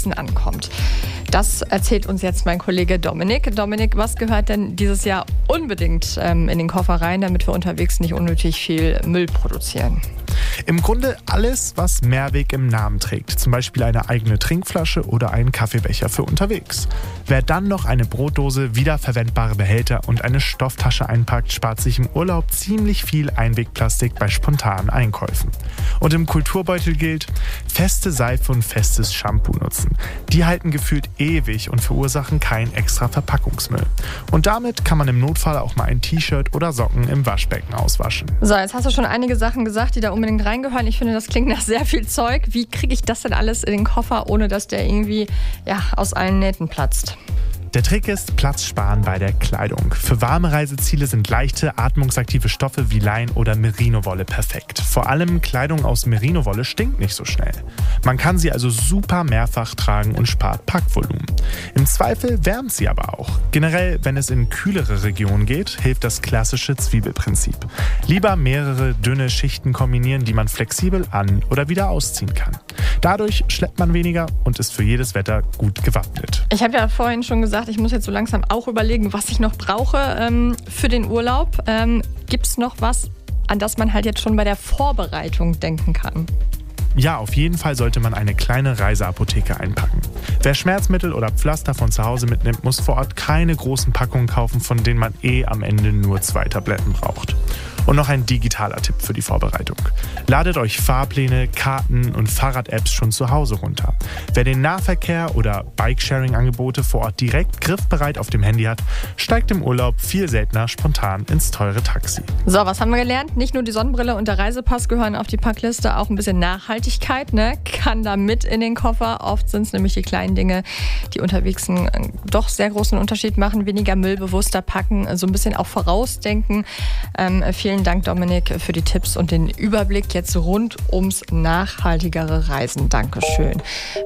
Füßen ankommt. Das erzählt uns jetzt mein Kollege Dominik. Dominik, was gehört denn dieses Jahr unbedingt in den Koffer rein, damit wir unterwegs nicht unnötig viel Müll produzieren? Im Grunde alles, was Mehrweg im Namen trägt. Zum Beispiel eine eigene Trinkflasche oder einen Kaffeebecher für unterwegs. Wer dann noch eine Brotdose, wiederverwendbare Behälter und eine Stofftasche einpackt, spart sich im Urlaub ziemlich viel Einwegplastik bei spontanen Einkäufen. Und im Kulturbeutel gilt, feste Seife und festes Shampoo nutzen. Die halten gefühlt ewig und verursachen keinen extra Verpackungsmüll. Und damit kann man im Notfall auch mal ein T-Shirt oder Socken im Waschbecken auswaschen. So, jetzt hast du schon einige Sachen gesagt, die da unbedingt reingehören. Ich finde, das klingt nach sehr viel Zeug. Wie kriege ich das denn alles in den Koffer, ohne dass der irgendwie aus allen Nähten platzt? Der Trick ist Platz sparen bei der Kleidung. Für warme Reiseziele sind leichte, atmungsaktive Stoffe wie Lein oder Merino-Wolle perfekt. Vor allem Kleidung aus Merino-Wolle stinkt nicht so schnell. Man kann sie also super mehrfach tragen und spart Packvolumen. Im Zweifel wärmt sie aber auch. Generell, wenn es in kühlere Regionen geht, hilft das klassische Zwiebelprinzip. Lieber mehrere dünne Schichten kombinieren, die man flexibel an- oder wieder ausziehen kann. Dadurch schleppt man weniger und ist für jedes Wetter gut gewappnet. Ich habe ja vorhin schon gesagt, ich muss jetzt so langsam auch überlegen, was ich noch brauche für den Urlaub. Gibt es noch was, an das man halt jetzt schon bei der Vorbereitung denken kann? Ja, auf jeden Fall sollte man eine kleine Reiseapotheke einpacken. Wer Schmerzmittel oder Pflaster von zu Hause mitnimmt, muss vor Ort keine großen Packungen kaufen, von denen man am Ende nur 2 Tabletten braucht. Und noch ein digitaler Tipp für die Vorbereitung. Ladet euch Fahrpläne, Karten und Fahrrad-Apps schon zu Hause runter. Wer den Nahverkehr oder Bikesharing-Angebote vor Ort direkt griffbereit auf dem Handy hat, steigt im Urlaub viel seltener spontan ins teure Taxi. So, was haben wir gelernt? Nicht nur die Sonnenbrille und der Reisepass gehören auf die Packliste, auch ein bisschen Nachhaltigkeit, kann da mit in den Koffer. Oft sind es nämlich die kleinen Dinge, die unterwegs einen doch sehr großen Unterschied machen. Weniger Müll, bewusster packen, so ein bisschen auch vorausdenken. Vielen Dank, Dominik, für die Tipps und den Überblick jetzt rund ums nachhaltigere Reisen. Dankeschön.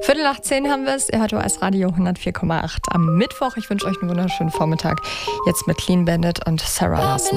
9:15 haben wir es. Ihr hört OS Radio 104,8 am Mittwoch. Ich wünsche euch einen wunderschönen Vormittag. Jetzt mit Clean Bandit und Sarah Larson.